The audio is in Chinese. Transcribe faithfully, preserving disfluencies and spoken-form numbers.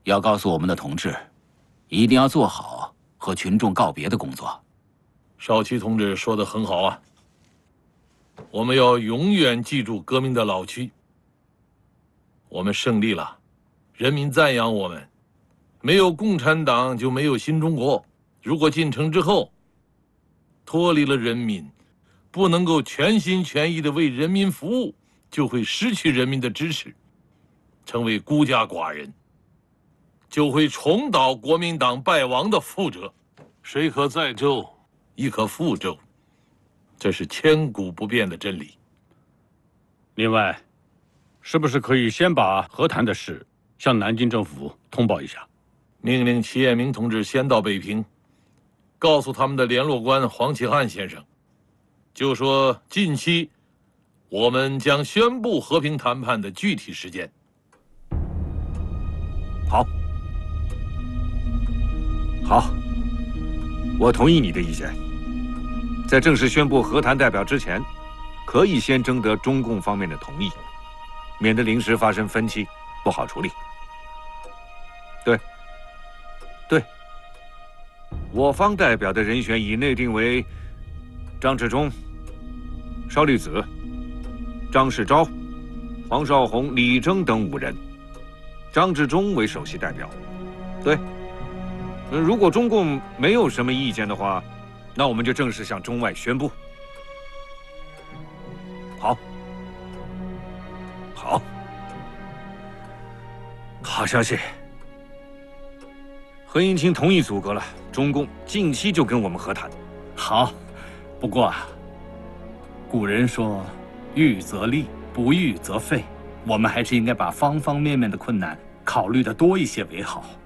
要告诉我们的同志，一定要做好和群众告别的工作。 少奇同志说得很好啊，我们要永远记住革命的老区。我们胜利了，人民赞扬我们。没有共产党就没有新中国。如果进城之后脱离了人民，不能够全心全意地为人民服务，就会失去人民的支持，成为孤家寡人，就会重蹈国民党败亡的覆辙。水可载舟，亦可覆舟，这是千古不变的真理。 另外，是不是可以先把和谈的事向南京政府通报一下？ 命令齐彦明同志先到北平，告诉他们的联络官黄启汉先生，就说近期我们将宣布和平谈判的具体时间。 好，好，我同意你的意见。在正式宣布和谈代表之前，可以先征得中共方面的同意，免得临时发生分歧，不好处理。对，对，我方代表的人选已内定为张治中、邵力子、张世钊、黄绍竑、李征等五人，张治中为首席代表。对，如果中共没有什么意见的话，那我们就正式向中外宣布。好，好，好消息！何应钦同意阻隔了，中共近期就跟我们和谈。 好，不过啊，古人说“预则立，不预则废”，我们还是应该把方方面面的困难考虑的多一些为好。